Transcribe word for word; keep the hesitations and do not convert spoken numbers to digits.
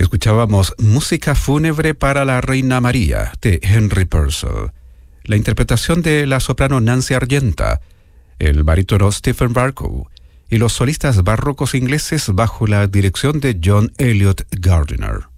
Escuchábamos Música fúnebre para la Reina María, de Henry Purcell. La interpretación de la soprano Nancy Argenta, el barítono Stephen Barkow y los solistas barrocos ingleses bajo la dirección de John Elliot Gardiner.